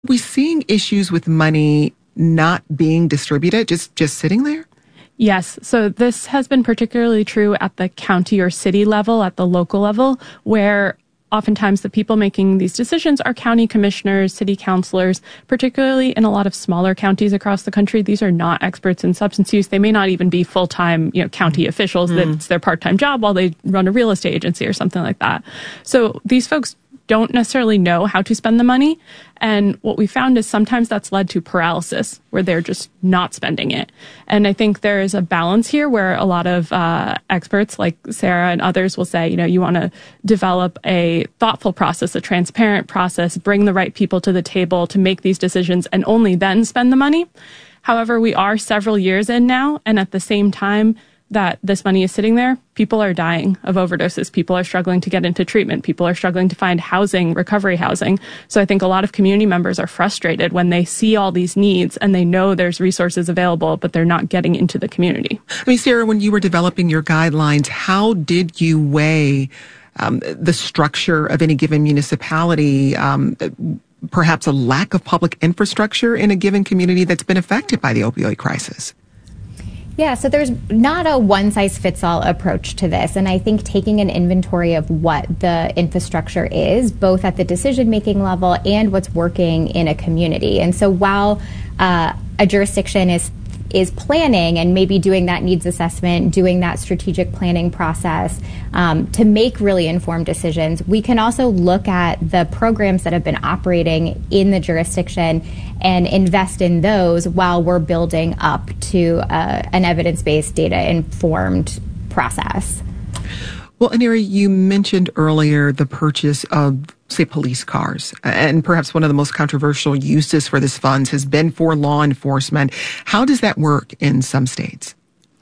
We seeing issues with money not being distributed, just sitting there? Yes. So this has been particularly true at the county or city level, at the local level, where oftentimes the people making these decisions are county commissioners, city councilors, particularly in a lot of smaller counties across the country. These are not experts in substance use. They may not even be full-time, county officials. That's their part-time job while they run a real estate agency or something like that. So these folks don't necessarily know how to spend the money. And what we found is sometimes that's led to paralysis, where they're just not spending it. And I think there is a balance here where a lot of experts like Sarah and others will say, you want to develop a thoughtful process, a transparent process, bring the right people to the table to make these decisions, and only then spend the money. However, we are several years in now, and at the same time that this money is sitting there, people are dying of overdoses. People are struggling to get into treatment. People are struggling to find housing, recovery housing. So I think a lot of community members are frustrated when they see all these needs and they know there's resources available, but they're not getting into the community. Sarah, when you were developing your guidelines, how did you weigh the structure of any given municipality, perhaps a lack of public infrastructure in a given community that's been affected by the opioid crisis? Yeah, so there's not a one-size-fits-all approach to this. And I think taking an inventory of what the infrastructure is, both at the decision-making level and what's working in a community. And so while a jurisdiction is planning and maybe doing that needs assessment, doing that strategic planning process to make really informed decisions, we can also look at the programs that have been operating in the jurisdiction and invest in those while we're building up to an evidence-based, data-informed process. Well, Aneri, you mentioned earlier the purchase of, say, police cars, and perhaps one of the most controversial uses for this funds has been for law enforcement. How does that work in some states?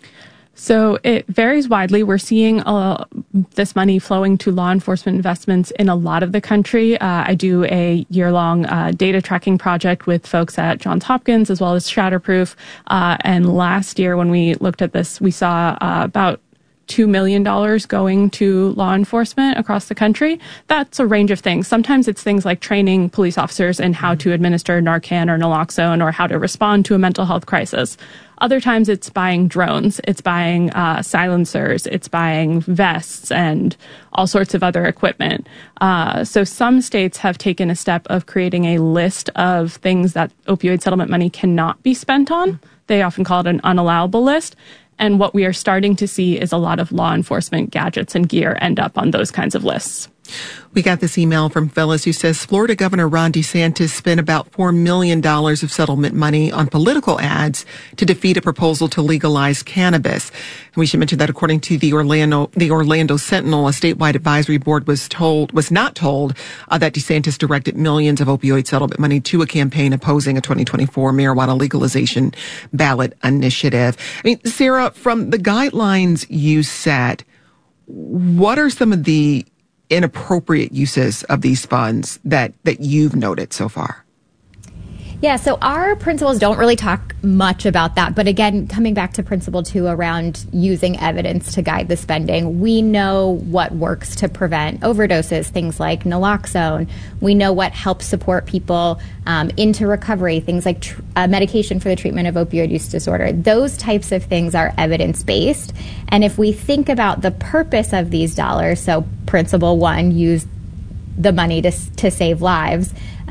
So it varies widely. We're seeing this money flowing to law enforcement investments in a lot of the country. I do a year-long data tracking project with folks at Johns Hopkins as well as Shatterproof. And last year when we looked at this, we saw about $2 million going to law enforcement across the country. That's a range of things. Sometimes it's things like training police officers in how to administer Narcan or naloxone or how to respond to a mental health crisis. Other times it's buying drones, it's buying silencers, it's buying vests and all sorts of other equipment. So some states have taken a step of creating a list of things that opioid settlement money cannot be spent on. They often call it an unallowable list. And what we are starting to see is a lot of law enforcement gadgets and gear end up on those kinds of lists. We got this email from Phyllis who says Florida Governor Ron DeSantis spent about $4 million of settlement money on political ads to defeat a proposal to legalize cannabis. And we should mention that according to the Orlando Sentinel, a statewide advisory board was not told that DeSantis directed millions of opioid settlement money to a campaign opposing a 2024 marijuana legalization ballot initiative. Sarah, from the guidelines you set, what are some of the inappropriate uses of these funds that you've noted so far? Yeah, so our principles don't really talk much about that. But again, coming back to principle 2 around using evidence to guide the spending, we know what works to prevent overdoses, things like naloxone. We know what helps support people into recovery, things like medication for the treatment of opioid use disorder. Those types of things are evidence-based. And if we think about the purpose of these dollars, so principle 1, use the money to save lives,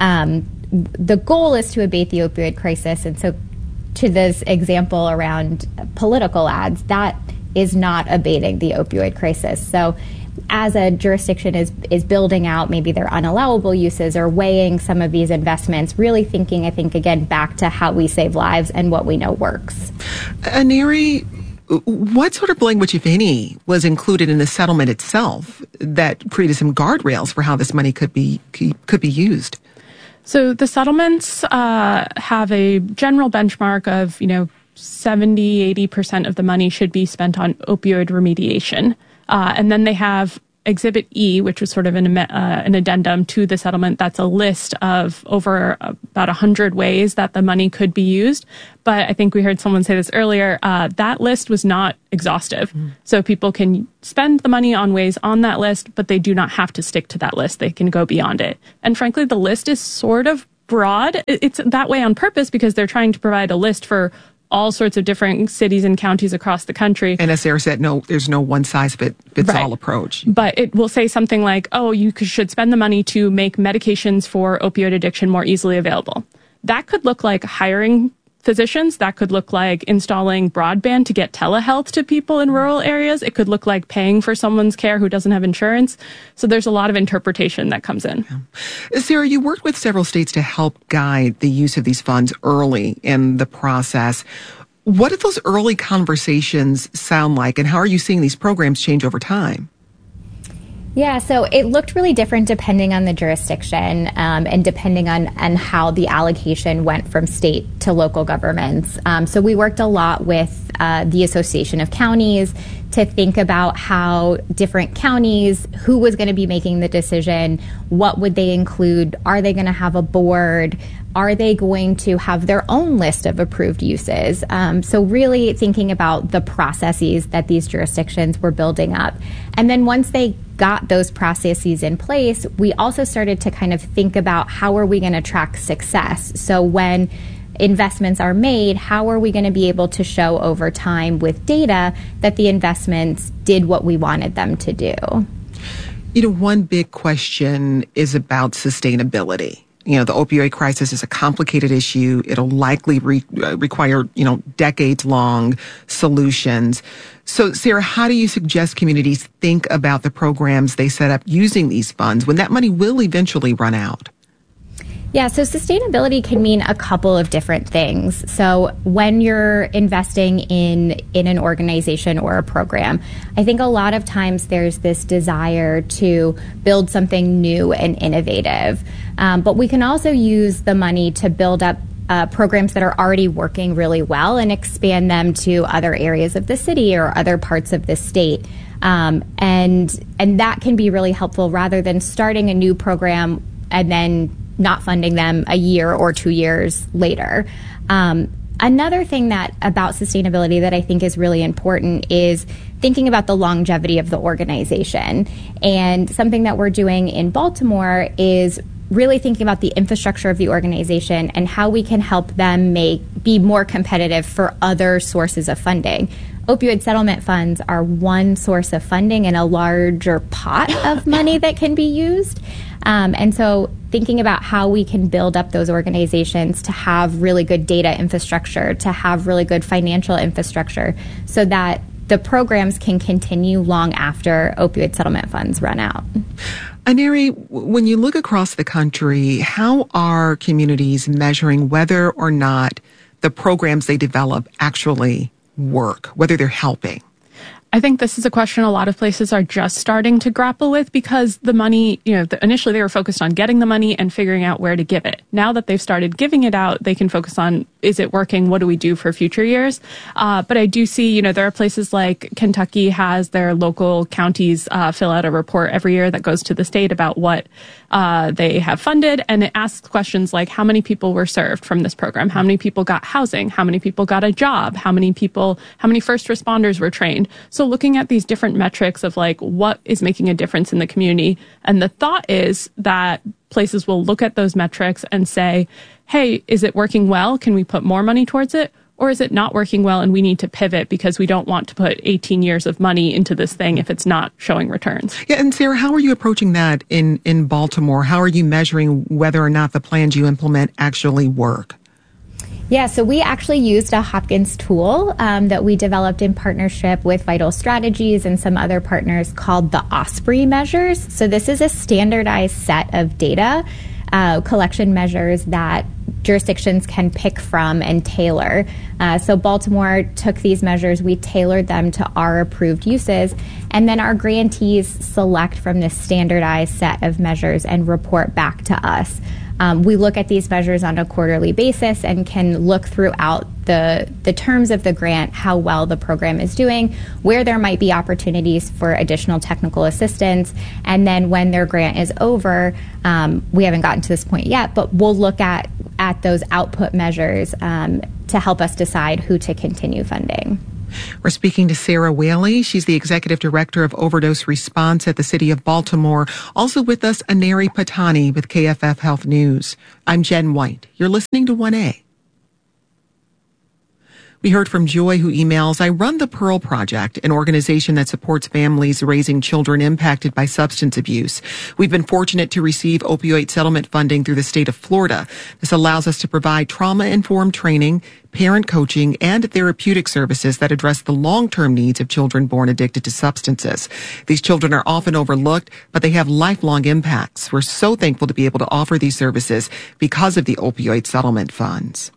the goal is to abate the opioid crisis. And so to this example around political ads, that is not abating the opioid crisis. So as a jurisdiction is building out maybe their unallowable uses or weighing some of these investments, really thinking, I think, again, back to how we save lives and what we know works. Aneri, what sort of language, if any, was included in the settlement itself that created some guardrails for how this money could be used? So the settlements have a general benchmark of, 70-80% of the money should be spent on opioid remediation. And then they have Exhibit E, which was sort of an addendum to the settlement. That's a list of over about 100 ways that the money could be used. But I think we heard someone say this earlier, that list was not exhaustive. So people can spend the money on ways on that list, but they do not have to stick to that list. They can go beyond it. And frankly, the list is sort of broad. It's that way on purpose because they're trying to provide a list for all sorts of different cities and counties across the country. And as Sarah said, no, there's no one-size-fits-all approach. But it will say something like, oh, you should spend the money to make medications for opioid addiction more easily available. That could look like hiring physicians. That could look like installing broadband to get telehealth to people in rural areas. It could look like paying for someone's care who doesn't have insurance. So there's a lot of interpretation that comes in. Yeah. Sarah, you worked with several states to help guide the use of these funds early in the process. What did those early conversations sound like, and how are you seeing these programs change over time? Yeah, so it looked really different depending on the jurisdiction and depending on how the allocation went from state to local governments. So we worked a lot with the Association of Counties to think about how different counties, who was going to be making the decision, what would they include, are they going to have a board, are they going to have their own list of approved uses? So really thinking about the processes that these jurisdictions were building up. And then once they got those processes in place, we also started to kind of think about how are we going to track success? So when investments are made, how are we going to be able to show over time with data that the investments did what we wanted them to do? You know, one big question is about sustainability. You know, the opioid crisis is a complicated issue. It'll likely require, decades-long solutions. So, Sarah, how do you suggest communities think about the programs they set up using these funds when that money will eventually run out? Yeah, so sustainability can mean a couple of different things. So when you're investing in an organization or a program, I think a lot of times there's this desire to build something new and innovative. But we can also use the money to build up programs that are already working really well and expand them to other areas of the city or other parts of the state. And that can be really helpful rather than starting a new program and then not funding them a year or 2 years later. Another thing about sustainability that I think is really important is thinking about the longevity of the organization. And something that we're doing in Baltimore is really thinking about the infrastructure of the organization and how we can help them be more competitive for other sources of funding. Opioid settlement funds are one source of funding in a larger pot of money that can be used. And so thinking about how we can build up those organizations to have really good data infrastructure, to have really good financial infrastructure so that the programs can continue long after opioid settlement funds run out. Aneri, when you look across the country, how are communities measuring whether or not the programs they develop actually work, whether they're helping? I think this is a question a lot of places are just starting to grapple with because the money, initially they were focused on getting the money and figuring out where to give it. Now that they've started giving it out, they can focus on, is it working? What do we do for future years? But I do see, there are places like Kentucky has their local counties fill out a report every year that goes to the state about what they have funded. And it asks questions like how many people were served from this program? How many people got housing? How many people got a job? How many first responders were trained? So looking at these different metrics of like what is making a difference in the community. And the thought is that places will look at those metrics and say, hey, is it working well? Can we put more money towards it? Or is it not working well and we need to pivot because we don't want to put 18 years of money into this thing if it's not showing returns? Yeah, and Sarah, how are you approaching that in Baltimore? How are you measuring whether or not the plans you implement actually work? Yeah, so we actually used a Hopkins tool that we developed in partnership with Vital Strategies and some other partners called the Osprey measures. So this is a standardized set of data collection measures that jurisdictions can pick from and tailor. So Baltimore took these measures, we tailored them to our approved uses, and then our grantees select from this standardized set of measures and report back to us. We look at these measures on a quarterly basis and can look throughout the terms of the grant how well the program is doing, where there might be opportunities for additional technical assistance, and then when their grant is over, we haven't gotten to this point yet, but we'll look at those output measures to help us decide who to continue funding. We're speaking to Sarah Whaley. She's the Executive Director of Overdose Response at the City of Baltimore. Also with us, Aneri Patani with KFF Health News. I'm Jen White. You're listening to 1A. We heard from Joy, who emails, I run the Pearl Project, an organization that supports families raising children impacted by substance abuse. We've been fortunate to receive opioid settlement funding through the state of Florida. This allows us to provide trauma-informed training, parent coaching, and therapeutic services that address the long-term needs of children born addicted to substances. These children are often overlooked, but they have lifelong impacts. We're so thankful to be able to offer these services because of the opioid settlement funds.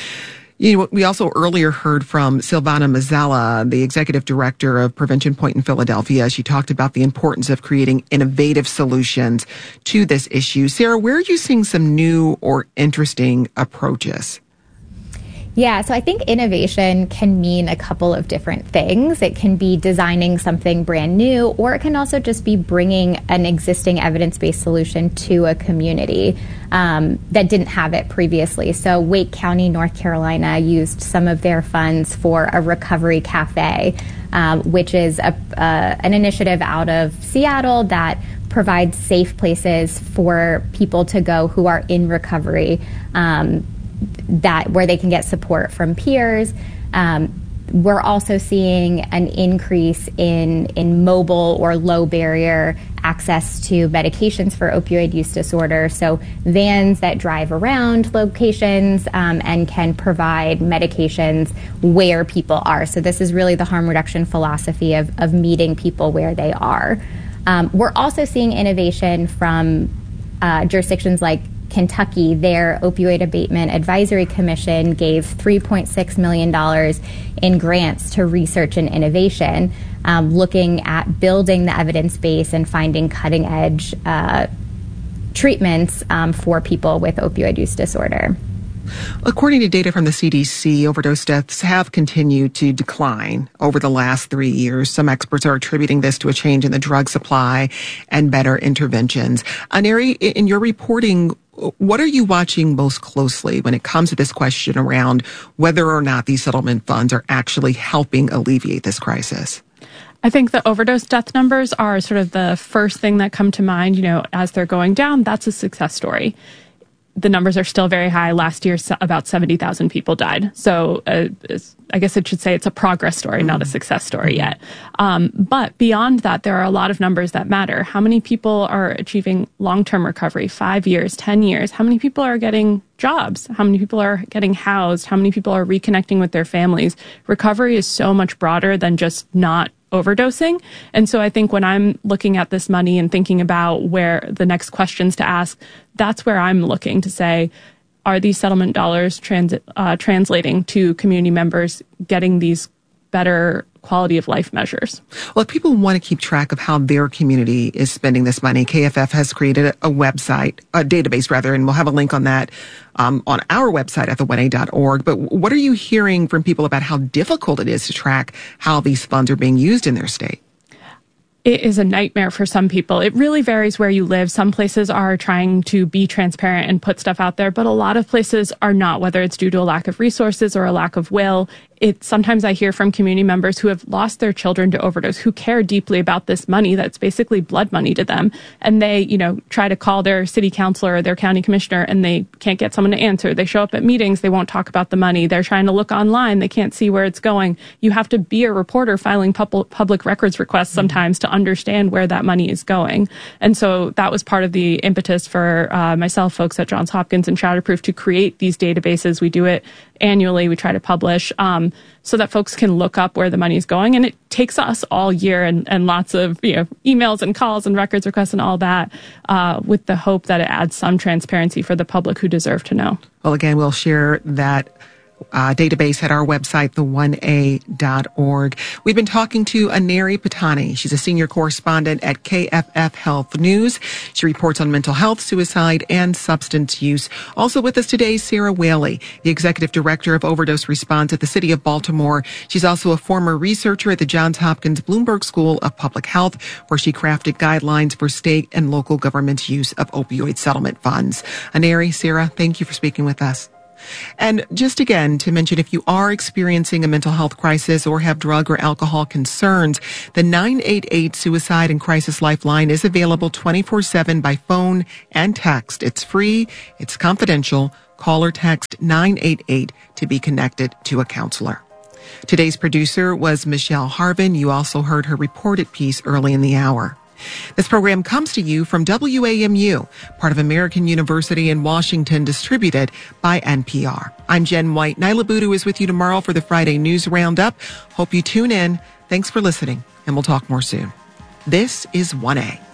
We also earlier heard from Silvana Mazzella, the executive director of Prevention Point in Philadelphia. She talked about the importance of creating innovative solutions to this issue. Sarah, where are you seeing some new or interesting approaches? Yeah, so I think innovation can mean a couple of different things. It can be designing something brand new, or it can also just be bringing an existing evidence-based solution to a community that didn't have it previously. So Wake County, North Carolina used some of their funds for a recovery cafe, which is an initiative out of Seattle that provides safe places for people to go who are in recovery, where they can get support from peers. We're also seeing an increase in mobile or low barrier access to medications for opioid use disorder. So vans that drive around locations and can provide medications where people are. So this is really the harm reduction philosophy of meeting people where they are. We're also seeing innovation from jurisdictions like Kentucky. Their Opioid Abatement Advisory Commission gave $3.6 million in grants to research and innovation, looking at building the evidence base and finding cutting-edge treatments for people with opioid use disorder. According to data from the CDC, overdose deaths have continued to decline over the last 3 years. Some experts are attributing this to a change in the drug supply and better interventions. Aneri, in your reporting, what are you watching most closely when it comes to this question around whether or not these settlement funds are actually helping alleviate this crisis? I think the overdose death numbers are sort of the first thing that come to mind. As they're going down, that's a success story. The numbers are still very high. Last year, about 70,000 people died. So I guess it should say it's a progress story, not a success story yet. But beyond that, there are a lot of numbers that matter. How many people are achieving long-term recovery, 5 years, 10 years? How many people are getting jobs? How many people are getting housed? How many people are reconnecting with their families? Recovery is so much broader than just not overdosing. And so I think when I'm looking at this money and thinking about where the next questions to ask, that's where I'm looking to say, are these settlement dollars translating to community members getting these better quality of life measures? Well, if people want to keep track of how their community is spending this money, KFF has created a database, and we'll have a link on that on our website at the1a.org. But what are you hearing from people about how difficult it is to track how these funds are being used in their state? It is a nightmare for some people. It really varies where you live. Some places are trying to be transparent and put stuff out there, but a lot of places are not, whether it's due to a lack of resources or a lack of will. Sometimes I hear from community members who have lost their children to overdose, who care deeply about this money that's basically blood money to them. And they, try to call their city councilor or their county commissioner and they can't get someone to answer. They show up at meetings. They won't talk about the money. They're trying to look online. They can't see where it's going. You have to be a reporter filing public records requests sometimes to understand where that money is going. And so that was part of the impetus for myself, folks at Johns Hopkins and Shatterproof to create these databases. We do it annually. We try to publish so that folks can look up where the money is going. And it takes us all year and lots of emails and calls and records requests and all that with the hope that it adds some transparency for the public who deserve to know. Well, again, we'll share that database at our website, the1a.org. We've been talking to Aneri Patani. She's a senior correspondent at KFF Health News. She reports on mental health, suicide, and substance use. Also with us today, Sarah Whaley, the executive director of Overdose Response at the City of Baltimore. She's also a former researcher at the Johns Hopkins Bloomberg School of Public Health, where she crafted guidelines for state and local government's use of opioid settlement funds. Aneri, Sarah, thank you for speaking with us. And just again to mention, if you are experiencing a mental health crisis or have drug or alcohol concerns, the 988 Suicide and Crisis Lifeline is available 24/7 by phone and text. It's free. It's confidential. Call or text 988 to be connected to a counselor. Today's producer was Michelle Harvin. You also heard her reported piece early in the hour. This program comes to you from WAMU, part of American University in Washington, distributed by NPR. I'm Jen White. Nyla Budu is with you tomorrow for the Friday News Roundup. Hope you tune in. Thanks for listening, and we'll talk more soon. This is 1A.